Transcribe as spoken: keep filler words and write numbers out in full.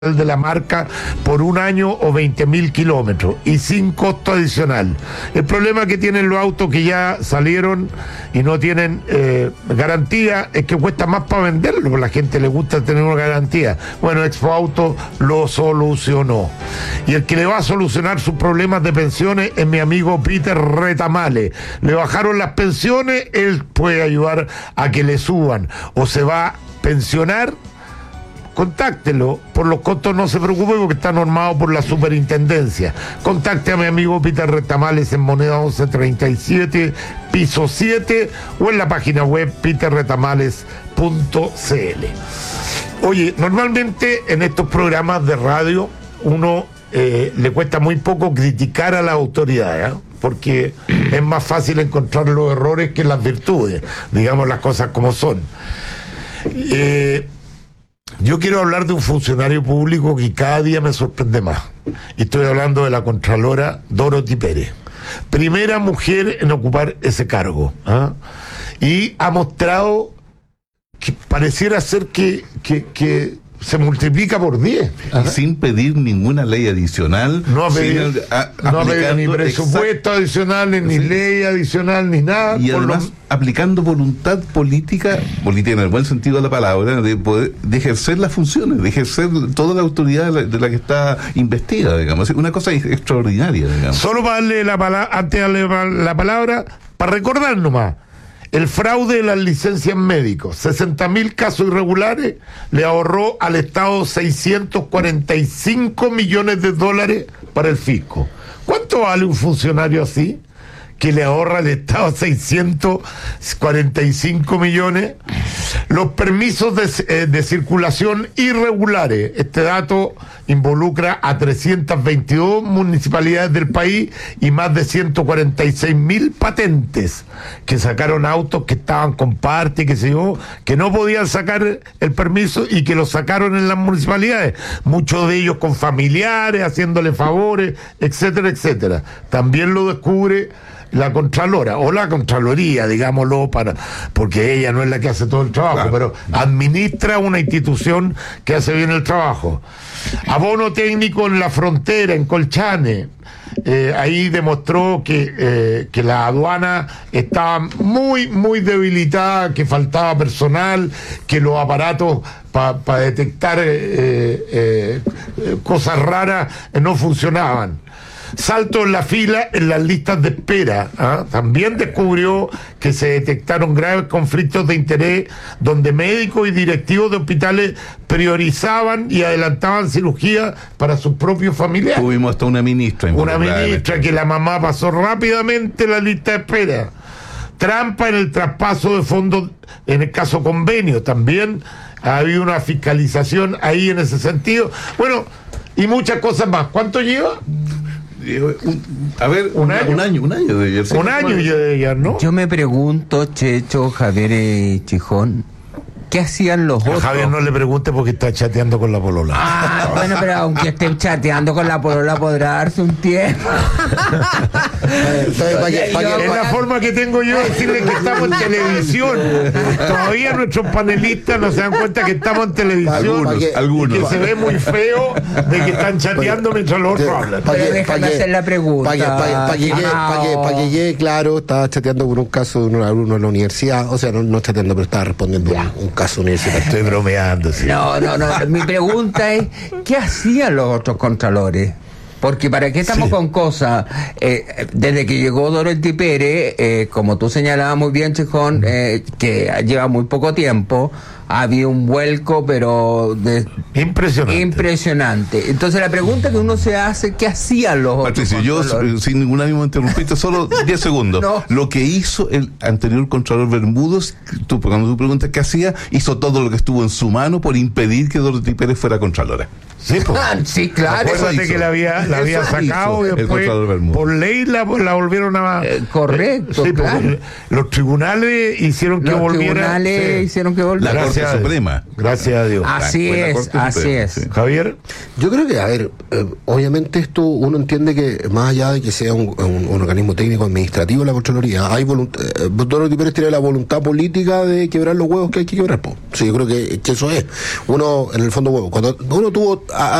de la marca por un año o veinte mil kilómetros y sin costo adicional. El problema que tienen los autos que ya salieron y no tienen eh, garantía es que cuesta más para venderlo, porque a la gente le gusta tener una garantía. Bueno, Expo Auto lo solucionó. Y el que le va a solucionar sus problemas de pensiones es mi amigo Peter Retamales. Le bajaron las pensiones, él puede ayudar a que le suban. O se va a pensionar, contáctelo, por los costos no se preocupe porque está normado por la superintendencia. Contacte a mi amigo Peter Retamales en Moneda once treinta y siete, piso siete, o en la página web peter retamales punto c l. Oye, normalmente en estos programas de radio uno eh, le cuesta muy poco criticar a las autoridades, ¿eh? Porque es más fácil encontrar los errores que las virtudes, digamos las cosas como son. Eh, Yo quiero hablar de un funcionario público que cada día me sorprende más. Y estoy hablando de la Contralora Dorothy Pérez. Primera mujer en ocupar ese cargo. ¿Ah? Y ha mostrado que pareciera ser que, que, que se multiplica por diez. Y sin pedir ninguna ley adicional. No ha pedido, sin, a, no ha pedido ni presupuesto adicional, ni sí. ley adicional, ni nada. Y además lo... aplicando voluntad política, política en el buen sentido de la palabra, de poder, de ejercer las funciones, de ejercer toda la autoridad de la, de la que está investida, digamos. Una cosa extraordinaria, digamos. Solo para darle la palabra, antes de darle la palabra, para recordar nomás. El fraude de las licencias médicos, sesenta mil casos irregulares, le ahorró al Estado seiscientos cuarenta y cinco millones de dólares para el fisco. ¿Cuánto vale un funcionario así? Que le ahorra al Estado seiscientos cuarenta y cinco millones. Los permisos de, eh, de circulación irregulares. Este dato involucra a trescientas veintidós municipalidades del país y más de ciento cuarenta y seis mil patentes que sacaron autos que estaban con parte, que se yo, que no podían sacar el permiso y que lo sacaron en las municipalidades. Muchos de ellos con familiares, haciéndole favores, etcétera, etcétera. También lo descubre la Contralora, o la Contraloría, digámoslo, para porque ella no es la que hace todo el trabajo, claro, pero administra una institución que hace bien el trabajo. Abono técnico en la frontera, en Colchane. Eh, ahí demostró que, eh, que la aduana estaba muy, muy debilitada, que faltaba personal, que los aparatos para pa detectar eh, eh, eh, cosas raras eh, no funcionaban. Salto en la fila en las listas de espera. ¿Ah? También descubrió que se detectaron graves conflictos de interés donde médicos y directivos de hospitales priorizaban y adelantaban cirugía para sus propios familiares. Tuvimos hasta una ministra. Una ministra que la mamá pasó rápidamente la lista de espera. Trampa en el traspaso de fondos en el caso convenio. También ha habido una fiscalización ahí en ese sentido. Bueno, y muchas cosas más. ¿Cuánto lleva? Un, a ver, un año, un año, un año de ayer. Un año de ayer, ¿no? Yo me pregunto, Checho, Javier y Chijón, ¿qué hacían los otros? A Javier no le pregunte porque está chateando con la polola. Ah, bueno, pero aunque esté chateando con la polola podrá darse un tiempo. Entonces, pa que, pa que, es la forma que tengo yo de decirle que estamos en televisión. Todavía nuestros panelistas no se dan cuenta que estamos en televisión. Algunos, que, algunos. Y que se ve muy feo de que están chateando mientras los otros hablan. Pero déjame hacer la pregunta. Para que, pa, pa que, pa que, pa que llegue claro, estaba chateando con un caso de un alumno en la universidad. O sea, no, no chateando, pero estaba respondiendo un, un caso universitario. Estoy bromeando, sí. No, no, no. Mi pregunta es, ¿qué hacían los otros contralores? Porque para qué estamos sí. con cosas, eh, desde que llegó Dorothy Pérez, eh, como tú señalabas muy bien, Chejón, eh, que lleva muy poco tiempo, había un vuelco, pero de, impresionante. impresionante. Entonces la pregunta que uno se hace, ¿qué hacían los otros Patricio, yo sin ningún ánimo de interrumpirte, solo diez segundos. No. Lo que hizo el anterior Contralor Bermúdez, tú, cuando tú preguntas qué hacía, hizo todo lo que estuvo en su mano por impedir que Dorothy Pérez fuera Contralora. Sí, pues, sí, claro. Acuérdate que la había, la había sacado y después por ley la, la volvieron a... Eh, correcto, sí, claro. Pues, los tribunales hicieron que los volviera... Los tribunales sí. hicieron que volviera. La Corte Suprema. Gracias a Dios. Así es, así es. Javier. Yo creo que, a ver, eh, obviamente esto uno entiende que más allá de que sea un, un, un organismo técnico administrativo la Contraloría, hay voluntad, eh, Dorothy Tipere tiene la voluntad política de quebrar los huevos que hay que quebrar, po. Sí, yo creo que, que eso es. Uno, en el fondo, huevo, cuando uno tuvo a,